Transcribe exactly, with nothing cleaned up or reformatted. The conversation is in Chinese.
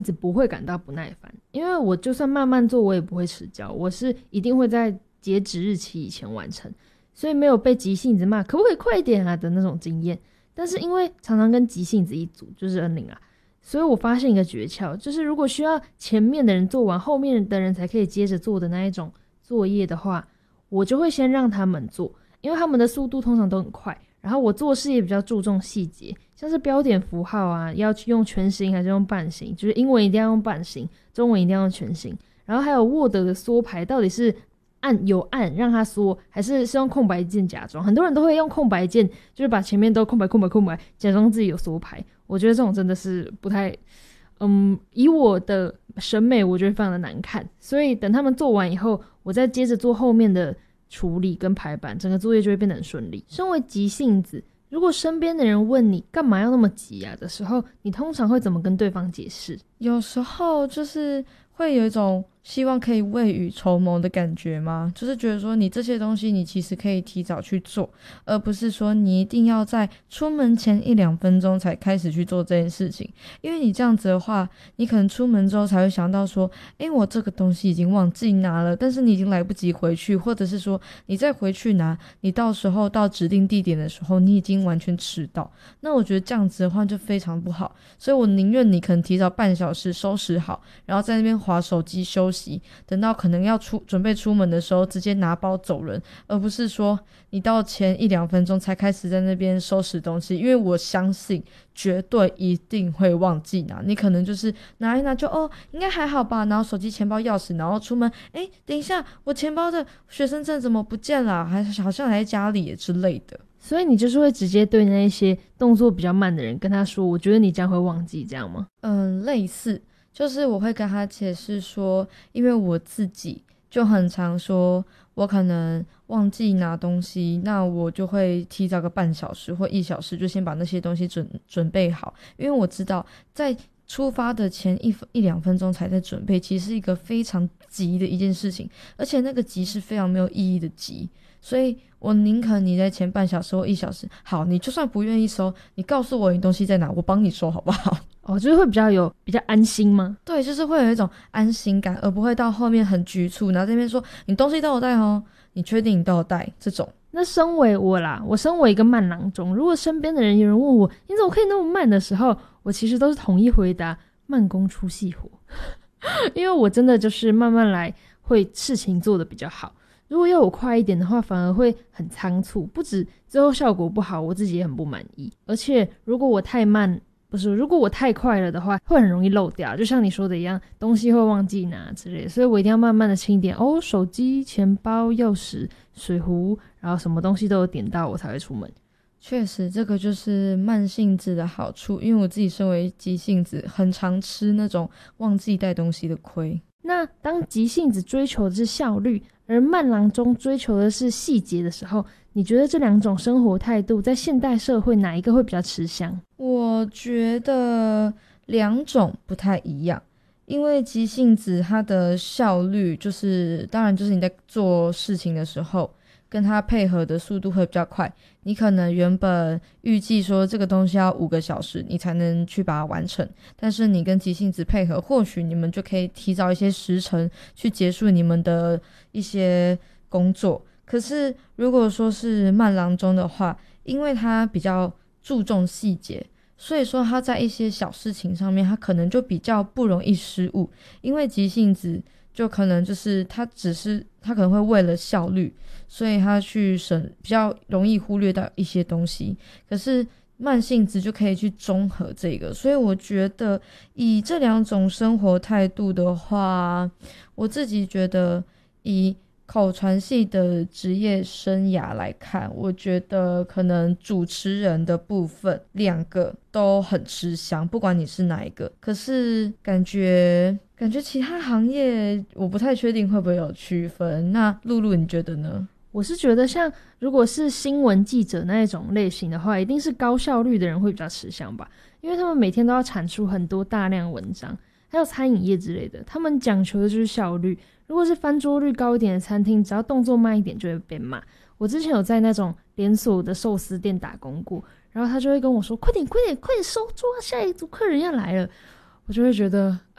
子不会感到不耐烦，因为我就算慢慢做我也不会迟交，我是一定会在截止日期以前完成，所以没有被急性子骂可不可以快一点啊的那种经验。但是因为常常跟急性子一组，就是恩玲啊，所以我发现一个诀窍，就是如果需要前面的人做完后面的人才可以接着做的那一种作业的话，我就会先让他们做，因为他们的速度通常都很快，然后我做事也比较注重细节，像是标点符号啊，要用全形还是用半形，就是英文一定要用半形，中文一定要用全形，然后还有 Word 的缩排到底是按有按让它缩，还是是用空白键假装，很多人都会用空白键，就是把前面都空白空白空白，假装自己有缩排，我觉得这种真的是不太嗯，以我的审美我觉得非常的难看，所以等他们做完以后，我再接着做后面的处理跟排版，整个作业就会变得很顺利。身为急性子，如果身边的人问你干嘛要那么急啊的时候，你通常会怎么跟对方解释？ 有时候就是会有一种希望可以未雨绸缪的感觉吗？就是觉得说你这些东西你其实可以提早去做，而不是说你一定要在出门前一两分钟才开始去做这件事情。因为你这样子的话，你可能出门之后才会想到说，诶，我这个东西已经忘记拿了，但是你已经来不及回去，或者是说你再回去拿，你到时候到指定地点的时候你已经完全迟到。那我觉得这样子的话就非常不好，所以我宁愿你可能提早半小时收拾好，然后在那边滑手机休息，等到可能要出准备出门的时候直接拿包走人，而不是说你到前一两分钟才开始在那边收拾东西。因为我相信绝对一定会忘记拿，你可能就是拿一拿就哦应该还好吧，然后手机钱包钥匙，然后出门诶等一下我钱包的学生证怎么不见了，还好像还在家里之类的。 所以你就是会直接对那些动作比较慢的人跟他说，我觉得你这样会忘记，这样吗？ 嗯，类似，就是我会跟他解释说，因为我自己就很常说我可能忘记拿东西，那我就会提早个半小时或一小时就先把那些东西准准备好，因为我知道在出发的前一一两分钟才在准备，其实是一个非常急的一件事情，而且那个急是非常没有意义的急，所以我宁可你在前半小时或一小时，好，你就算不愿意收，你告诉我你东西在哪，我帮你收好不好？ 哦，就是会比较有比较安心吗？ 对，就是会有一种安心感，而不会到后面很局促，然后这边说你东西都有带哦，你确定你都有带这种。 那身为我啦，我身为一个慢郎中，如果身边的人有人问我你怎么可以那么慢的时候，我其实都是统一回答慢工出细活因为我真的就是慢慢来，会事情做得比较好。如果要我快一点的话，反而会很仓促，不止最后效果不好，我自己也很不满意。而且如果我太慢，不是，如果我太快了的话，会很容易漏掉，就像你说的一样，东西会忘记拿之类的，所以我一定要慢慢的清点哦，手机、钱包、钥匙、水壶，然后什么东西都有点到，我才会出门。 确实，这个就是慢性子的好处，因为我自己身为急性子，很常吃那种忘记带东西的亏。 那当急性子追求的是效率，而慢郎中追求的是细节的时候，你觉得这两种生活态度在现代社会哪一个会比较吃香？ 我觉得两种不太一样，因为急性子它的效率就是当然就是你在做事情的时候跟它配合的速度会比较快，你可能原本预计说这个东西要五个小时你才能去把它完成，但是你跟急性子配合，或许你们就可以提早一些时程去结束你们的一些工作。可是如果说是慢郎中的话，因为他比较注重细节，所以说他在一些小事情上面他可能就比较不容易失误，因为急性子就可能就是他只是他可能会为了效率，所以他去省比较容易忽略到一些东西，可是慢性子就可以去综合这个。所以我觉得以这两种生活态度的话，我自己觉得以口传系的职业生涯来看，我觉得可能主持人的部分两个都很吃香，不管你是哪一个。可是感觉感觉其他行业我不太确定会不会有区分，那露露你觉得呢？ 我是觉得像如果是新闻记者那一种类型的话，一定是高效率的人会比较吃香吧，因为他们每天都要产出很多大量文章，还有餐饮业之类的，他们讲求的就是效率。如果是翻桌率高一点的餐厅，只要动作慢一点就会被骂。我之前有在那种连锁的寿司店打工过，然后他就会跟我说快点快点快点收桌，下一组客人要来了。 我就会觉得